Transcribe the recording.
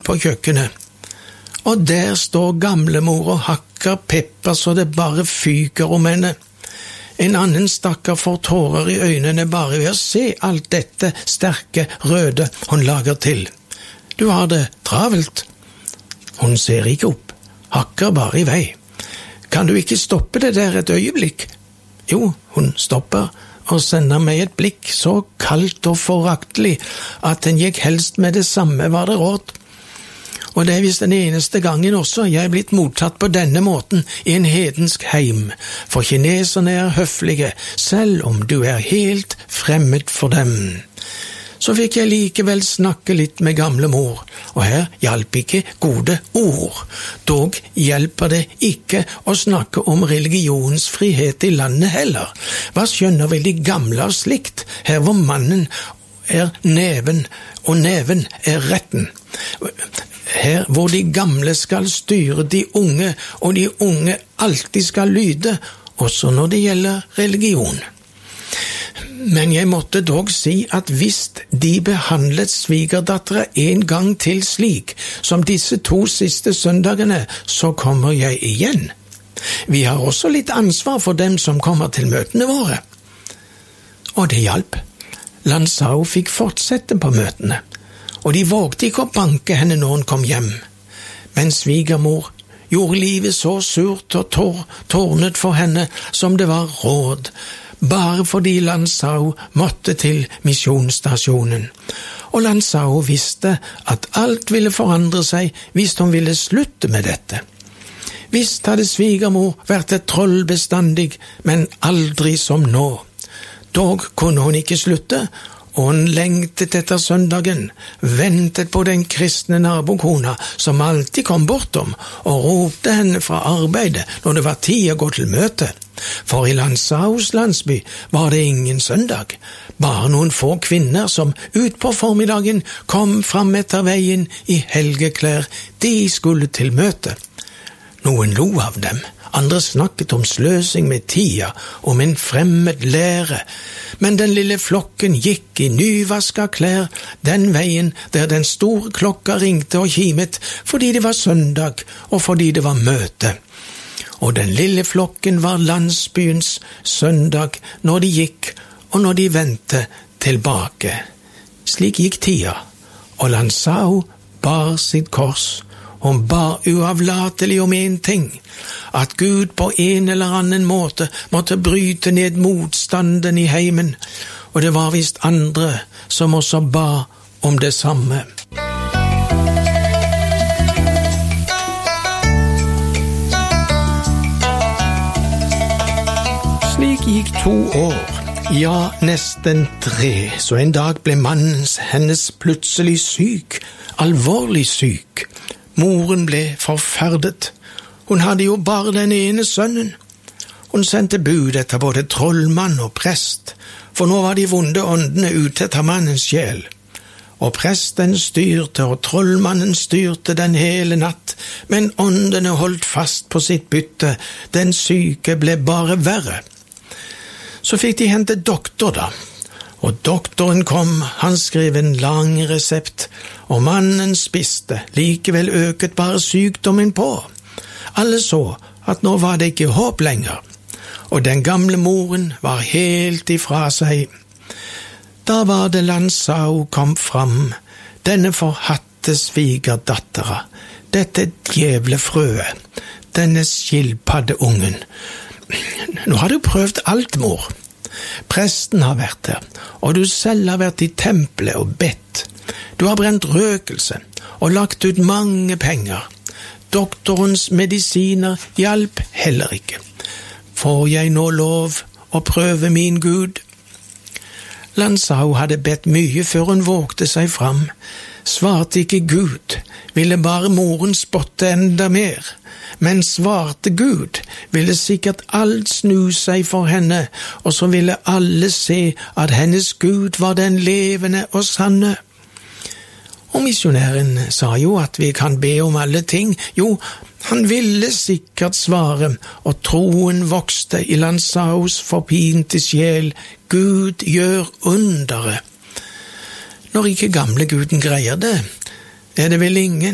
på kjøkkenet. Og der står gamlemor og hakker pepper så det bare fyker om henne. En annen stakkar får tårer i øynene bare ved å se alt dette sterke, røde hun lager til. Du har det travelt. Hun ser ikke opp, hakker bare i vei. Kan du ikke stoppe det der et øyeblikk? Jo, hun stopper og sender meg et blikk så kaldt og foraktelig at den gikk helst med det samme var det råd. Og det er visst den eneste gangen også jeg er blitt mottatt på denne måten i en hedensk heim, for kineserne er høflige, selv om du er helt fremmed for dem. Så fikk jeg likevel snakke litt med gamle mor, og her hjalp ikke gode ord. Dog hjelper det ikke å snakke om religionsfrihet i landet heller. Hva skjønner vel de gamle av slikt, her hvor mannen er neven, og neven er retten? Her hvor de gamle skal styre de unge, og de unge alltid skal lyde, også når det gjelder religion. Men jeg måtte dog si at hvis de behandlet svigerdattere en gang til slik som disse 2 siste søndagene, så kommer jeg igjen. Vi har også litt ansvar for dem som kommer til møtene våre. Og det hjalp. Lansao fikk fortsette på møtene, og de vågte ikke å banke henne når hun kom hjem. Men svigermor gjorde livet så surt og tårnet for henne som det var råd, bare fordi Lansao måtte til misjonsstasjonen. Og Lansao visste at alt ville forandre seg hvis hun ville slutte med dette. Visst hadde svigermor vært et troll bestandig, men aldri som nå. Dog kunne hun ikke slutte, og hun lengtet etter søndagen, ventet på den kristne nabokona som alltid kom bortom og ropte henne fra arbeidet når det var tid å gå til møte. For i Lansaos landsby var det ingen søndag, bare noen få kvinner som ut på formiddagen kom fram etter veien i helgeklær, de skulle til møte. Noen lo av dem. Andre snakket om sløsing med tida, om en fremmed lære, men den lille flokken gikk i nyvaska klær den veien der den store klokka ringte og kimet, fordi det var søndag og fordi det var møte. Og den lille flokken var landsbyens søndag når de gikk og når de vendte tilbake. Slik gikk tida, og Lansao bar sitt kors. Hun ba uavlatelig om en ting, at Gud på en eller annen måte måtte bryte ned motstanden i heimen, og det var visst andre som også ba om det samme. Slik gikk 2 år, ja, nesten 3, så en dag ble mannen hennes plutselig syk, alvorlig syk. Moren ble forferdet. Hun hadde jo bare den ene sønnen. Hun sendte bud etter både trollmann og prest, for nå var de vonde åndene ute etter mannens sjel. Og presten styrte, og trollmannen styrte den hele natt, men åndene holdt fast på sitt bytte. Den syke ble bare verre. Så fikk de hente doktor da. Og doktoren kom, han skrev en lang resept, og mannen spiste, likevel øket bare sykdommen på. Alle så at nå var det ikke håp lenger, og den gamle moren var helt ifra seg. Da var det Lansao kom fram, denne forhatte svigerdattera, dette djevlefrøet, denne skilpaddeungen. Nå har du prøvd alt, mor. Presten har vært der, og du selv har vært i tempelet og bedt. Du har brent røkelse og lagt ut mange penger. Doktorens medisiner hjalp heller ikke. Får jeg nå lov å prøve min Gud? Lansao hadde bedt mye før hun vågte seg fram. Svarte ikke Gud, ville bare moren spotte enda mer. Men svarte Gud, ville sikkert alt snu seg for henne, og så ville alle se at hennes Gud var den levende og sanne. Og misjonæren sa jo at vi kan be om alle ting. Jo, han ville sikkert svare, og troen vokste i Lansaos forpinte sjel. Gud gjør undere. Når ikke gamle Guden greier det, er det vel ingen